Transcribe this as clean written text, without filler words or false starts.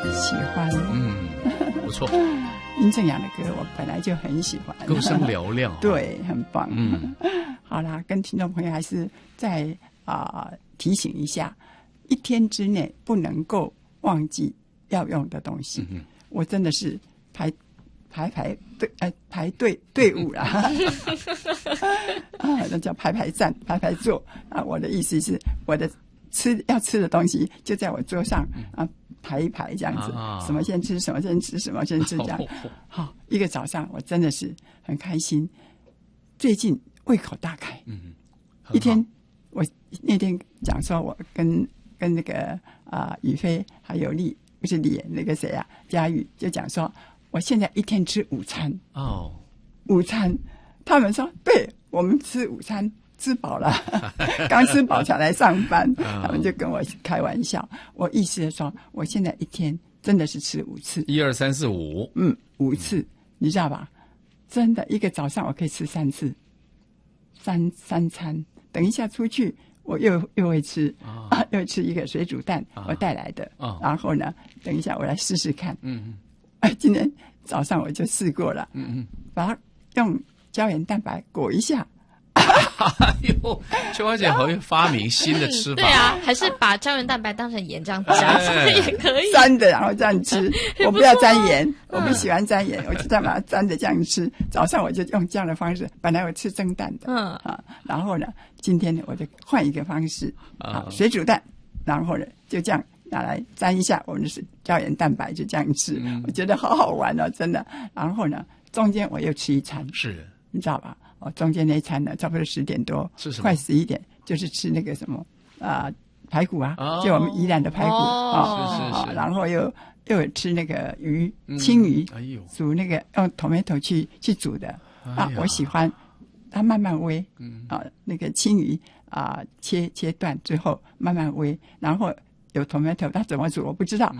喜欢。 不错。 殷正阳的歌我本来就很喜欢， 歌声嘹亮。 对，很棒。好啦，跟听众朋友还是再提醒一下，一天之内不能够忘记要用的东西。我真的是排队伍啦，那叫排站排坐啊。我的意思是，我的要吃的东西就在我桌上排一排这样子，什么先吃，什么先吃，什么先吃这样。好，一个早上我真的是很开心，最近胃口大开。一天我那天讲说，我跟那个宇飞还有不是李那个谁啊，佳玉就讲说，我现在一天吃午餐。午餐，他们说对，我们吃午餐吃饱了，刚吃饱才来上班。他们就跟我开玩笑，我意思是说，我现在一天真的是吃5次，1、2、3、4、5，5次，你知道吧？真的，一个早上我可以吃3次，三餐。等一下出去，我又会吃又吃一个水煮蛋，我带来的。然后呢，等一下我来试试看。今天早上我就试过了。把它用胶原蛋白裹一下。 秋花姐好会发明新的吃法。 对啊，还是把胶原蛋白当成盐这样加也可以。 沾的然后这样吃，我不要沾盐，我不喜欢沾盐，我就这样把它沾着这样吃。早上我就用这样的方式，本来我吃蒸蛋的，然后呢，今天呢我就换一个方式，水煮蛋，然后呢就这样拿来沾一下我们的胶原蛋白，就这样吃。我觉得好好玩哦，真的。然后呢，中间我又吃一餐， 是， 你知道吧？中间那一餐呢，差不多10点多，快11点，就是吃那个什么排骨啊，就我们宜兰的排骨是， 然后又有吃那个鱼，青鱼，煮那个用 tomato 去煮的我喜欢它慢慢煨，那个青鱼切断之后慢慢煨，然后有 tomato， 它怎么煮我不知道，